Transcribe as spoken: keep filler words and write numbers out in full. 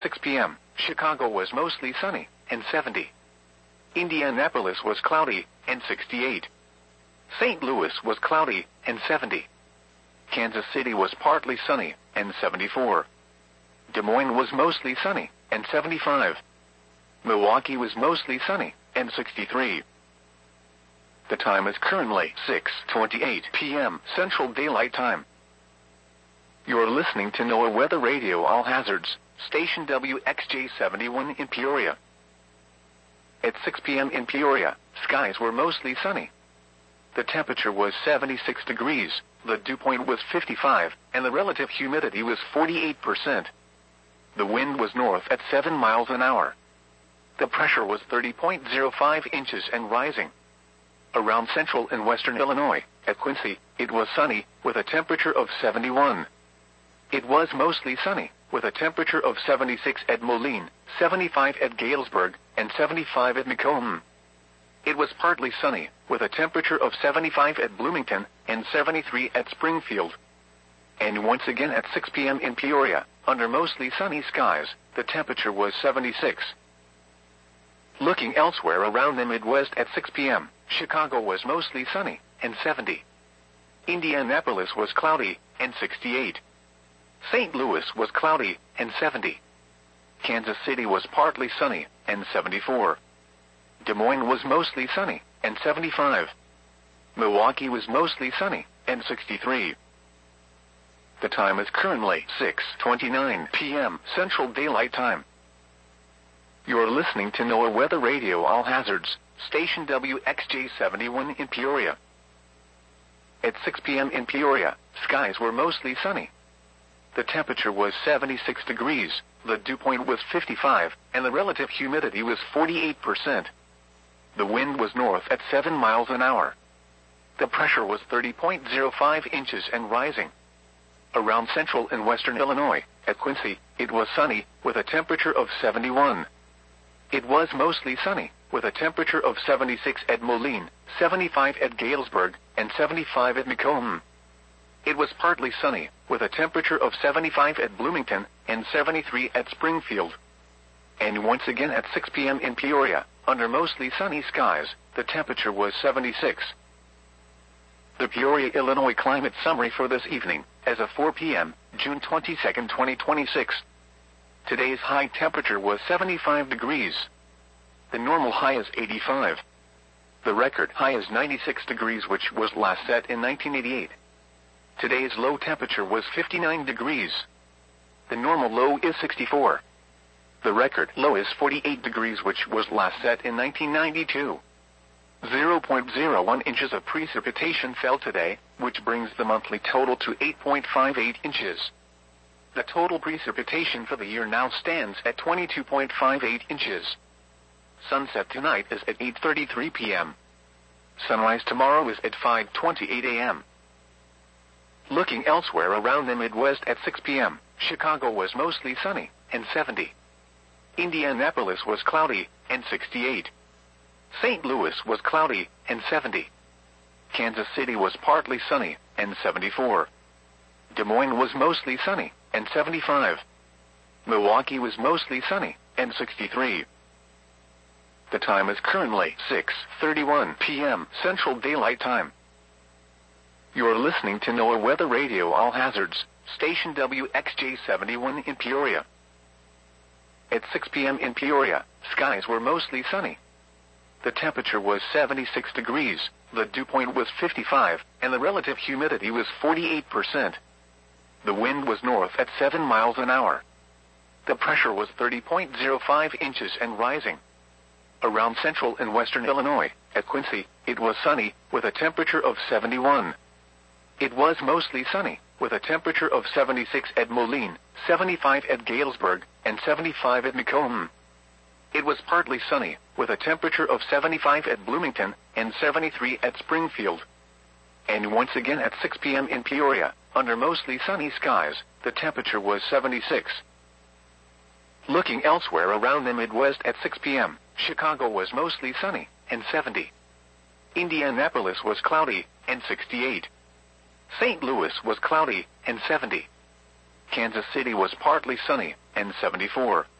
six p m, Chicago was mostly sunny, and seventy. Indianapolis was cloudy, and sixty-eight. Saint Louis was cloudy, and seventy. Kansas City was partly sunny, and seventy-four. Des Moines was mostly sunny, and seventy-five. Milwaukee was mostly sunny, and sixty-three. The time is currently six twenty-eight p m Central Daylight Time. You're listening to NOAA Weather Radio All Hazards, station W X J seventy-one in Peoria. At six p m in Peoria, skies were mostly sunny. The temperature was seventy-six degrees, the dew point was fifty-five, and the relative humidity was forty-eight percent. The wind was north at seven miles an hour. The pressure was thirty point zero five inches and rising. Around central and western Illinois, at Quincy, it was sunny, with a temperature of seventy-one. It was mostly sunny, with a temperature of seventy-six at Moline, seventy-five at Galesburg, and seventy-five at Macomb. It was partly sunny, with a temperature of seventy-five at Bloomington, and seventy-three at Springfield. And once again at six p m in Peoria, under mostly sunny skies, the temperature was seventy-six. Looking elsewhere around the Midwest at six p m, Chicago was mostly sunny, and seventy. Indianapolis was cloudy, and sixty-eight. Saint Louis was cloudy, and seventy. Kansas City was partly sunny, and seventy-four. Des Moines was mostly sunny, and seventy-five. Milwaukee was mostly sunny, and sixty-three. The time is currently six twenty-nine p m Central Daylight Time. You're listening to NOAA Weather Radio All Hazards, station W X J seventy-one in Peoria. At six p m in Peoria, skies were mostly sunny. The temperature was seventy-six degrees, the dew point was fifty-five, and the relative humidity was forty-eight percent. The wind was north at seven miles an hour. The pressure was thirty point zero five inches and rising. Around central and western Illinois, at Quincy, it was sunny, with a temperature of seventy-one. It was mostly sunny, with a temperature of seventy-six at Moline, seventy-five at Galesburg, and seventy-five at Macomb. It was partly sunny, with a temperature of seventy-five at Bloomington, and seventy-three at Springfield. And once again at six p m in Peoria, under mostly sunny skies, the temperature was seventy-six. The Peoria, Illinois climate summary for this evening, as of four p m, June twenty-second, twenty twenty-six. Today's high temperature was seventy-five degrees. The normal high is eighty-five. The record high is ninety-six degrees, which was last set in nineteen eighty-eight. Today's low temperature was fifty-nine degrees. The normal low is sixty-four. The record low is forty-eight degrees, which was last set in nineteen ninety-two. zero point zero one inches of precipitation fell today, which brings the monthly total to eight point five eight inches. The total precipitation for the year now stands at twenty-two point five eight inches. Sunset tonight is at eight thirty-three p m Sunrise tomorrow is at five twenty-eight a m Looking elsewhere around the Midwest at six p m, Chicago was mostly sunny, and seventy. Indianapolis was cloudy, and sixty-eight. Saint Louis was cloudy, and seventy. Kansas City was partly sunny, and seventy-four. Des Moines was mostly sunny, and seventy-five. Milwaukee was mostly sunny, and sixty-three. The time is currently six thirty-one p m Central Daylight Time. You're listening to NOAA Weather Radio All Hazards, station W X J seventy-one in Peoria. At six p m in Peoria, skies were mostly sunny. The temperature was seventy-six degrees, the dew point was fifty-five, and the relative humidity was forty-eight percent. The wind was north at seven miles an hour. The pressure was thirty point zero five inches and rising. Around central and western Illinois, at Quincy, it was sunny, with a temperature of seventy-one. It was mostly sunny, with a temperature of seventy-six at Moline, seventy-five at Galesburg, and seventy-five at Macomb. It was partly sunny, with a temperature of seventy-five at Bloomington, and seventy-three at Springfield. And once again at six p m in Peoria, under mostly sunny skies, the temperature was seventy-six. Looking elsewhere around the Midwest at six p m, Chicago was mostly sunny, and seventy. Indianapolis was cloudy, and sixty-eight. Saint Louis was cloudy, and seventy. Kansas City was partly sunny, and seventy-four.